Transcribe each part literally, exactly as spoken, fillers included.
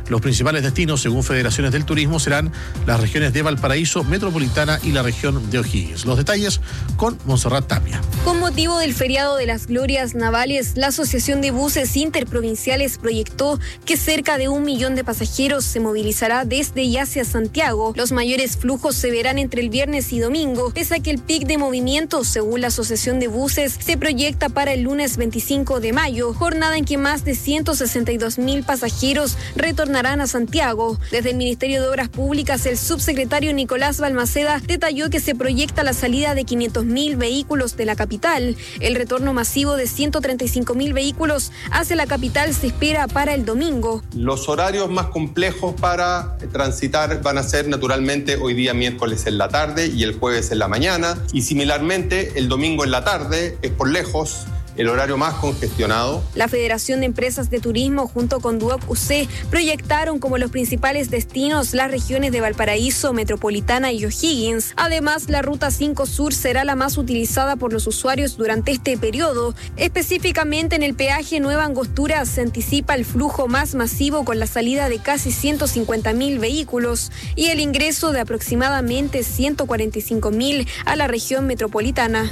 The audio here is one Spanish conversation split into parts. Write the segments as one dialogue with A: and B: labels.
A: Los principales destinos, según federaciones del turismo, serán las regiones de Valparaíso, Metropolitana y la región de O'Higgins. Los detalles con Montserrat Tapia.
B: Con motivo del feriado de las Glorias Navales, la Asociación de Buses Interprovinciales proyectó que cerca de un millón de pasajeros se movilizará desde y hacia Santiago. Los mayores flujos se verán entre el viernes y domingo, pese a que el pic de movimiento, según la Asociación de Buses, se proyecta para el lunes veinticinco de mayo, jornada en que más de ciento sesenta y dos mil pasajeros retornarán a Santiago. Desde el Ministerio de Obras Públicas, el subsecretario Nicolás Balmaceda detalló que se proyecta la salida de quinientos mil vehículos de la capital. El retorno masivo de ciento treinta y cinco mil vehículos hacia la capital se espera para el domingo.
C: Los horarios más complejos para transitar van a ser naturalmente hoy día miércoles en la tarde y el jueves en la mañana, y similarmente el domingo en la tarde es por lejos el horario más congestionado.
B: La Federación de Empresas de Turismo junto con Duoc U C proyectaron como los principales destinos las regiones de Valparaíso, Metropolitana y O'Higgins. Además, la Ruta cinco Sur será la más utilizada por los usuarios durante este periodo. Específicamente en el peaje Nueva Angostura se anticipa el flujo más masivo con la salida de casi ciento cincuenta mil vehículos y el ingreso de aproximadamente ciento cuarenta y cinco mil a la región metropolitana.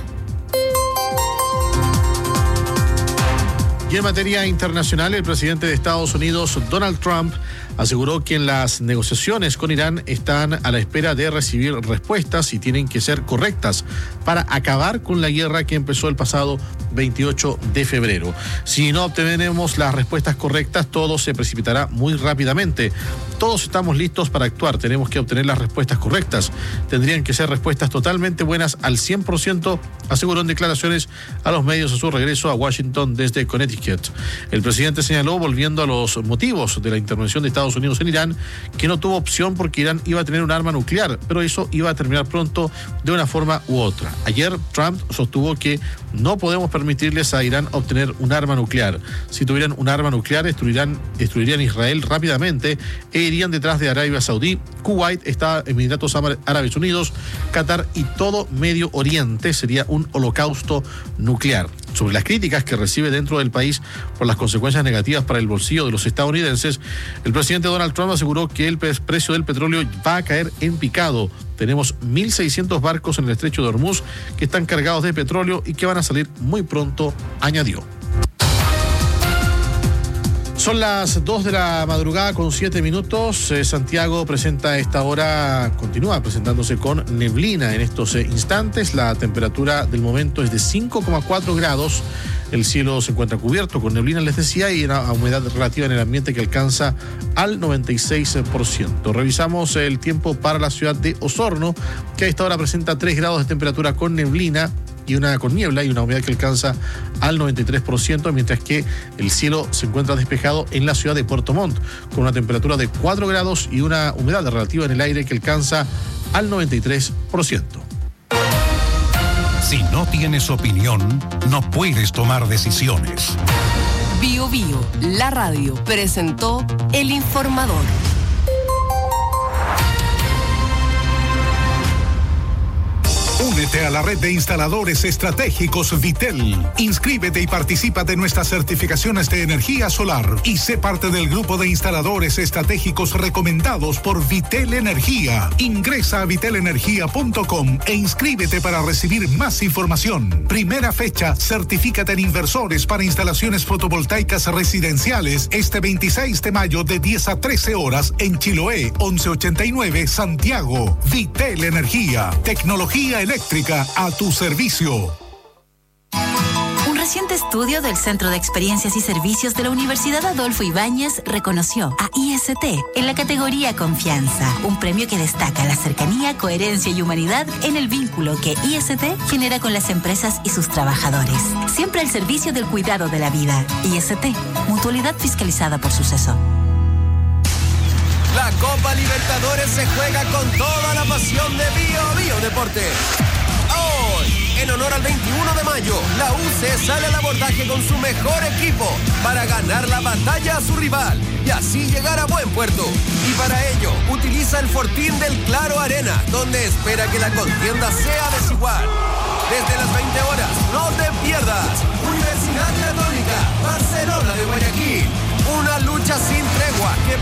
A: Y en materia internacional, el presidente de Estados Unidos, Donald Trump, aseguró que en las negociaciones con Irán están a la espera de recibir respuestas y tienen que ser correctas para acabar con la guerra que empezó el pasado veintiocho de febrero. Si no obtenemos las respuestas correctas, todo se precipitará muy rápidamente. Todos estamos listos para actuar, tenemos que obtener las respuestas correctas. Tendrían que ser respuestas totalmente buenas al cien por ciento, aseguró en declaraciones a los medios a su regreso a Washington desde Connecticut. El presidente señaló, volviendo a los motivos de la intervención de Estados Unidos en Irán, que no tuvo opción porque Irán iba a tener un arma nuclear, pero eso iba a terminar pronto de una forma u otra. Ayer Trump sostuvo que no podemos permitirles a Irán obtener un arma nuclear. Si tuvieran un arma nuclear, destruirían, destruirían Israel rápidamente e irían detrás de Arabia Saudí, Kuwait, Emiratos Árabes Unidos, Qatar y todo Medio Oriente. Sería un holocausto nuclear. Sobre las críticas que recibe dentro del país por las consecuencias negativas para el bolsillo de los estadounidenses, el presidente Donald Trump aseguró que el precio del petróleo va a caer en picado. Tenemos mil seiscientos barcos en el estrecho de Hormuz que están cargados de petróleo y que van a salir muy pronto, añadió. Son las dos de la madrugada con siete minutos. Eh, Santiago presenta a esta hora, continúa presentándose con neblina en estos eh, instantes. La temperatura del momento es de cinco coma cuatro grados. El cielo se encuentra cubierto con neblina, les decía, y una humedad relativa en el ambiente que alcanza al noventa y seis por ciento. Revisamos el tiempo para la ciudad de Osorno, que a esta hora presenta tres grados de temperatura con neblina y una con niebla y una humedad que alcanza al noventa y tres por ciento, mientras que el cielo se encuentra despejado en la ciudad de Puerto Montt, con una temperatura de cuatro grados y una humedad relativa en el aire que alcanza al noventa y tres por ciento.
D: Si no tienes opinión, no puedes tomar decisiones.
E: Bio Bio, la radio, presentó El Informador.
D: Únete a la red de instaladores estratégicos Vitel. Inscríbete y participa de nuestras certificaciones de energía solar y sé parte del grupo de instaladores estratégicos recomendados por Vitel Energía. Ingresa a vitel energía punto com e inscríbete para recibir más información. Primera fecha, certifícate en inversores para instalaciones fotovoltaicas residenciales este veintiséis de mayo de diez a trece horas en Chiloé, once ochenta y nueve, Santiago. Vitel Energía, tecnología eléctrica a tu servicio.
F: Un reciente estudio del Centro de Experiencias y Servicios de la Universidad Adolfo Ibáñez reconoció a I S T en la categoría Confianza, un premio que destaca la cercanía, coherencia y humanidad en el vínculo que I S T genera con las empresas y sus trabajadores. Siempre al servicio del cuidado de la vida. I S T, mutualidad fiscalizada por Suceso.
G: La Copa Libertadores se juega con toda la pasión de Bio Bio Deportes. Hoy, en honor al veintiuno de mayo, la U C sale al abordaje con su mejor equipo para ganar la batalla a su rival y así llegar a buen puerto. Y para ello, utiliza el fortín del Claro Arena, donde espera que la contienda sea desigual. Desde las veinte horas, no te pierdas. Universidad Católica, Barcelona de Guayaquil. Una lucha sin tregua que